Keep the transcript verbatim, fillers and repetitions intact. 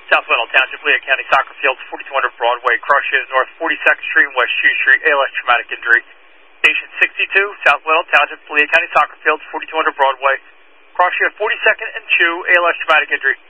South Weddell Township, Lehigh County Soccer Field, forty-two hundred Broadway, cross unit north forty-second Street and West Shoe Street, A L S traumatic injury. Station sixty-two, South Weddell Township, Lehigh County Soccer Field, forty-two hundred Broadway, cross unit forty-second and two, A L S traumatic injury.